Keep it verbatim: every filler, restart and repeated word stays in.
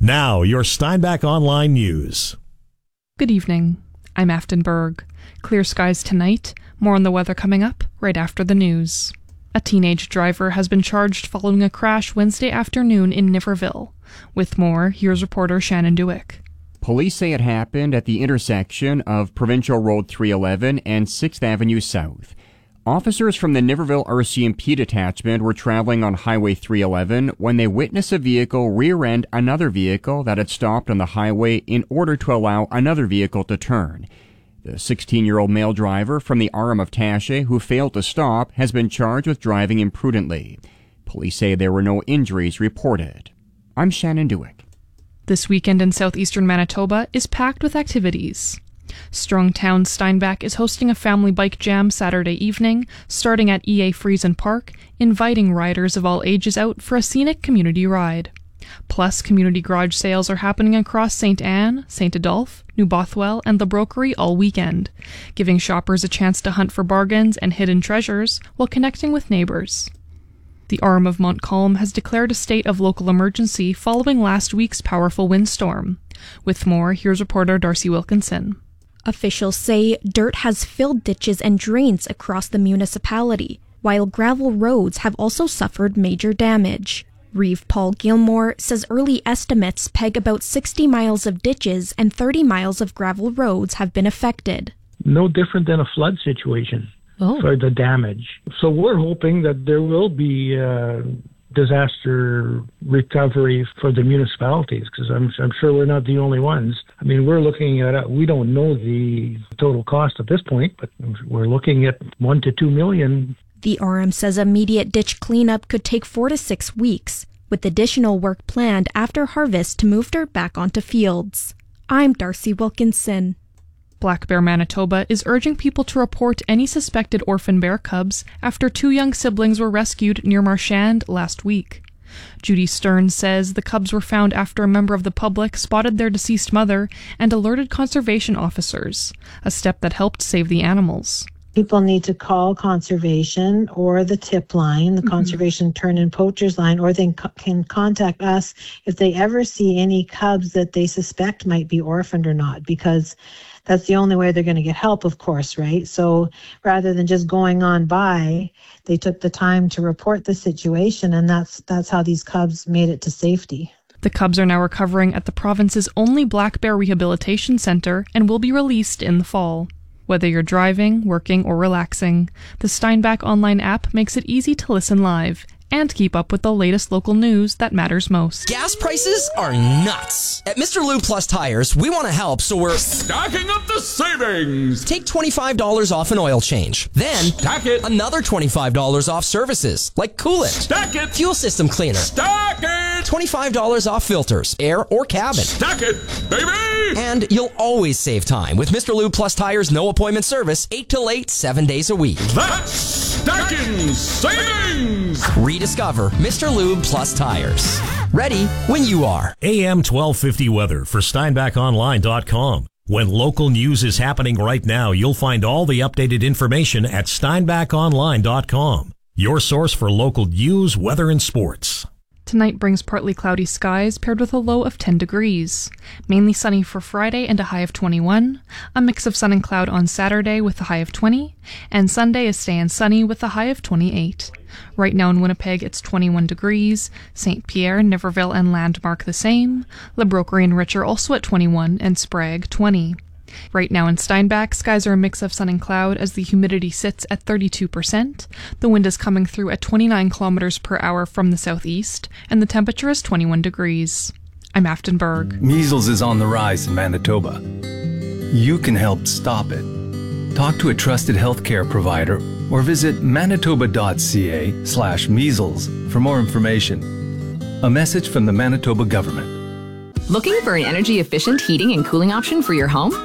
Now, your Steinbach Online News. Good evening. I'm Afton Berg. Clear skies tonight. More on the weather coming up right after the news. A teenage driver has been charged following a crash Wednesday afternoon in Niverville. With more, here's reporter Shannon Dewick. Police say it happened at the intersection of Provincial Road three eleven and sixth Avenue South. Officers from the Niverville R C M P detachment were traveling on Highway three eleven when they witnessed a vehicle rear-end another vehicle that had stopped on the highway in order to allow another vehicle to turn. The sixteen-year-old male driver from the Aram of Taché who failed to stop has been charged with driving imprudently. Police say there were no injuries reported. I'm Shannon Dewick. This weekend in southeastern Manitoba is packed with activities. Strongtown Steinbach is hosting a family bike jam Saturday evening, starting at E A Friesen Park, inviting riders of all ages out for a scenic community ride. Plus, community garage sales are happening across Saint Anne, Saint Adolphe, New Bothwell, and the Brokery all weekend, giving shoppers a chance to hunt for bargains and hidden treasures while connecting with neighbors. The Aram of Montcalm has declared a state of local emergency following last week's powerful windstorm. With more, here's reporter Darcy Wilkinson. Officials say dirt has filled ditches and drains across the municipality, while gravel roads have also suffered major damage. Reeve Paul Gilmore says early estimates peg about sixty miles of ditches and thirty miles of gravel roads have been affected. No different than a flood situation oh. for the damage. So we're hoping that there will be uh, disaster recovery for the municipalities, because I'm, I'm sure we're not the only ones. I mean, we're looking at, we don't know the total cost at this point, but we're looking at one to two million. The Aram says immediate ditch cleanup could take four to six weeks, with additional work planned after harvest to move dirt back onto fields. I'm Darcy Wilkinson. Black Bear Manitoba is urging people to report any suspected orphan bear cubs after two young siblings were rescued near Marchand last week. Judy Stern says the cubs were found after a member of the public spotted their deceased mother and alerted conservation officers, a step that helped save the animals. People need to call conservation or the tip line, the mm-hmm. conservation turn and poachers line, or they co- can contact us if they ever see any cubs that they suspect might be orphaned or not, because that's the only way they're going to get help, of course, right? So rather than just going on by, they took the time to report the situation, and that's that's how these cubs made it to safety. The cubs are now recovering at the province's only Black Bear Rehabilitation Centre and will be released in the fall. Whether you're driving, working, or relaxing, the Steinbach Online app makes it easy to listen live and keep up with the latest local news that matters most. Gas prices are nuts. At Mister Lube Plus Tires, we want to help, so we're stacking up the savings. Take twenty-five dollars off an oil change. Then, stack it. Another twenty-five dollars off services, like coolant. Stack it. Fuel system cleaner. Stack it. twenty-five dollars off filters, air or cabin. Stack it, baby. And you'll always save time with Mister Lube Plus Tires no appointment service, eight till eight, seven days a week. That's stacking savings. Rediscover Mister Lube Plus Tires. Ready when you are. A M twelve fifty weather for Steinbach Online dot com. When local news is happening right now, you'll find all the updated information at Steinbach Online dot com. Your source for local news, weather, and sports. Tonight brings partly cloudy skies paired with a low of ten degrees. Mainly sunny for Friday and a high of twenty-one. A mix of sun and cloud on Saturday with a high of twenty. And Sunday is staying sunny with a high of twenty-eight. Right now in Winnipeg it's twenty-one degrees. Saint Pierre, Niverville, and Landmark the same. Le Brokery and Richer also at twenty-one, and Sprague twenty. Right now in Steinbach, skies are a mix of sun and cloud as the humidity sits at thirty-two percent. The wind is coming through at twenty-nine kilometers per hour from the southeast, and the temperature is twenty-one degrees. I'm Afton Berg. Measles is on the rise in Manitoba. You can help stop it. Talk to a trusted healthcare provider or visit manitoba.ca slash measles for more information. A message from the Manitoba government. Looking for an energy-efficient heating and cooling option for your home?